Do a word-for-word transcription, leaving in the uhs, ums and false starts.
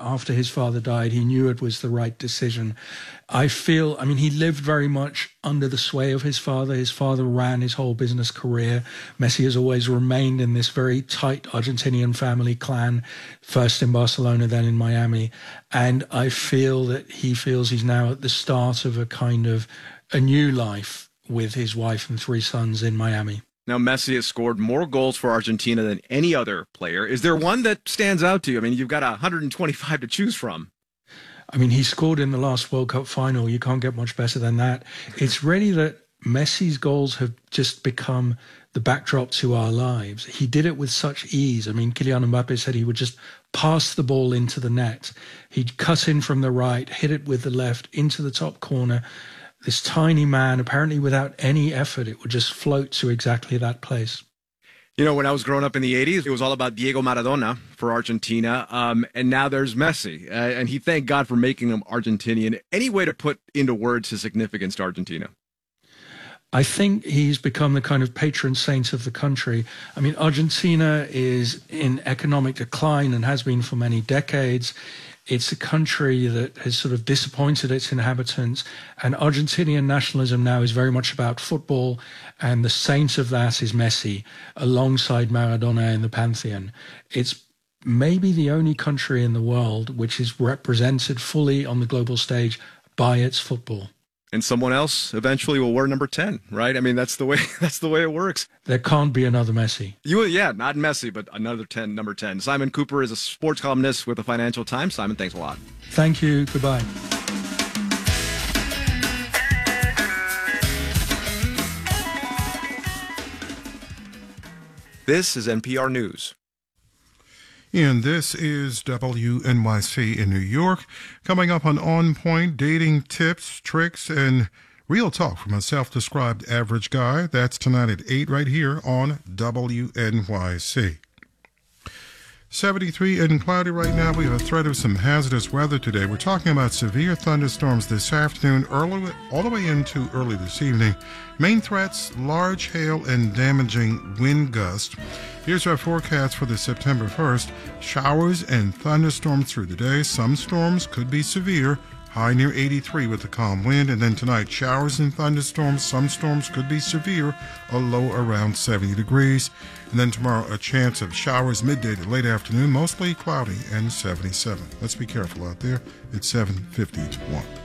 after his father died, he knew it was the right decision. I feel, I mean, he lived very much under the sway of his father. His father ran his whole business career. Messi has always remained in this very tight Argentinian family clan, first in Barcelona, then in Miami. And I feel that he feels he's now at the start of a kind of a new life with his wife and three sons in Miami. Now, Messi has scored more goals for Argentina than any other player. Is there one that stands out to you? I mean, you've got one hundred twenty-five to choose from. I mean, he scored in the last World Cup final. You can't get much better than that. It's really that Messi's goals have just become the backdrop to our lives. He did it with such ease. I mean, Kylian Mbappe said he would just pass the ball into the net. He'd cut in from the right, hit it with the left into the top corner. This tiny man, apparently without any effort, it would just float to exactly that place. You know, when I was growing up in the eighties, it was all about Diego Maradona for Argentina. Um, and now there's Messi. Uh, and he thanked God for making him Argentinian. Any way to put into words his significance to Argentina? I think he's become the kind of patron saint of the country. I mean, Argentina is in economic decline and has been for many decades. It's a country that has sort of disappointed its inhabitants, and Argentinian nationalism now is very much about football, and the saint of that is Messi, alongside Maradona in the pantheon. It's maybe the only country in the world which is represented fully on the global stage by its football. And someone else eventually will wear number ten, right? I mean, that's the way that's the way it works. There can't be another Messi. You, yeah, not Messi, but another ten, number ten. Simon Cooper is a sports columnist with the Financial Times. Simon, thanks a lot. Thank you. Goodbye. This is N P R News. And this is W N Y C in New York. Coming up on On Point, dating tips, tricks, and real talk from a self-described average guy. That's tonight at eight right here on W N Y C. seventy-three and cloudy right now. We have a threat of some hazardous weather today. We're talking about severe thunderstorms this afternoon, early, all the way into early this evening. Main threats, large hail and damaging wind gusts. Here's our forecast for the September first. Showers and thunderstorms through the day. Some storms could be severe. High near eighty-three with a calm wind. And then tonight, showers and thunderstorms. Some storms could be severe. A low around seventy degrees. And then tomorrow, a chance of showers midday to late afternoon. Mostly cloudy and seventy-seven. Let's be careful out there. It's seven fifty-one.